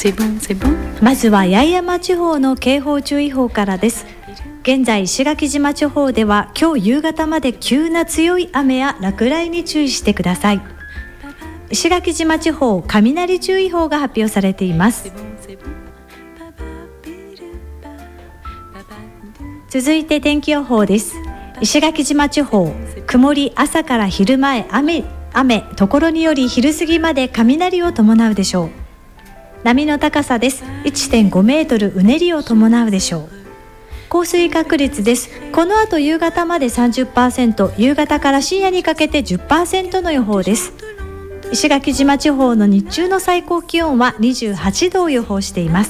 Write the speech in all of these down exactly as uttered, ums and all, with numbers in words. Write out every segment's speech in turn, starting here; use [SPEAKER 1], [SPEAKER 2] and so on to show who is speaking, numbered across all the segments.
[SPEAKER 1] まずは八重山地方の警報注意報からです。現在石垣島地方では今日夕方まで急な強い雨や落雷に注意してください。石垣島地方雷注意報が発表されています。続いて天気予報です。石垣島地方曇り、朝から昼前雨雨ところにより昼過ぎまで雷を伴うでしょう。波の高さです。 いってんご メートル、うねりを伴うでしょう。降水確率です。この後夕方まで さんじゅっパーセント、 夕方から深夜にかけて じゅっパーセント の予報です。石垣島地方の日中の最高気温はにじゅうはちどを予報しています。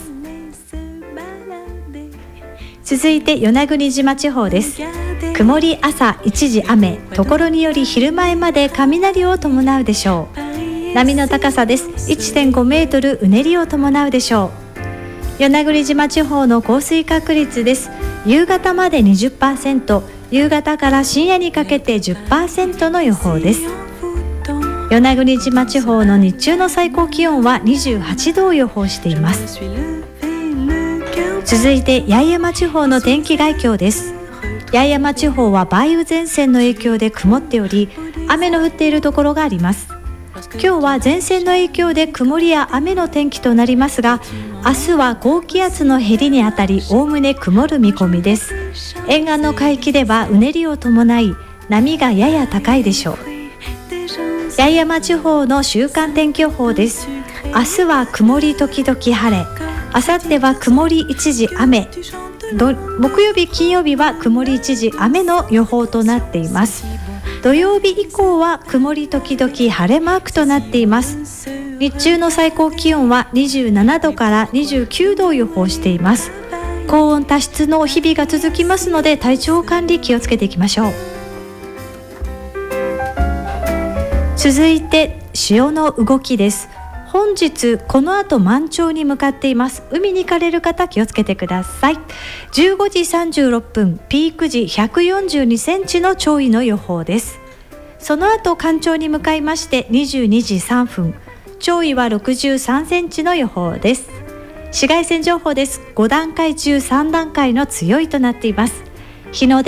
[SPEAKER 1] 続いて与那国島地方です。曇り、朝一時雨、ところにより昼前まで雷を伴うでしょう。波の高さです。 いってんご メートル、うねりを伴うでしょう。与那国島地方の降水確率です。夕方まで にじゅっパーセント、 夕方から深夜にかけて じゅっパーセント の予報です。与那国島地方の日中の最高気温はにじゅうはちどを予報しています。続いて八重山地方の天気概況です。八重山地方は梅雨前線の影響で曇っており、雨の降っているところがあります。今日は前線の影響で曇りや雨の天気となりますが、明日は高気圧のへりにあたりおおむね曇る見込みです。沿岸の海域ではうねりを伴い波がやや高いでしょう。八重山地方の週間天気予報です。明日は曇り時々晴れ、明後日は曇り一時雨、木曜日金曜日は曇り一時雨の予報となっています。土曜日以降は曇り時々晴れマークとなっています。日中の最高気温はにじゅうななどからにじゅうきゅうどを予報しています。高温多湿の日々が続きますので、体調管理気をつけていきましょう。続いて潮の動きです。本日この後満潮に向かっています。海に行かれる方気をつけてください。じゅうごじさんじゅうろっぷん、ピーク時ひゃくよんじゅうにセンチの潮位の予報です。その後干潮に向かいましてにじゅうにじさんぷん、潮位はろくじゅうさんセンチの予報です。紫外線情報です。ごだんかい中さんだんかいの強いとなっています。日の出